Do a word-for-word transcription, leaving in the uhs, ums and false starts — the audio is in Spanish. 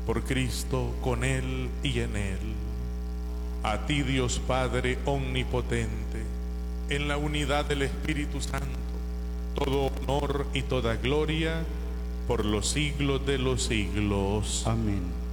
por Cristo, con Él y en Él. A ti, Dios Padre omnipotente, en la unidad del Espíritu Santo, todo honor y toda gloria por los siglos de los siglos. Amén.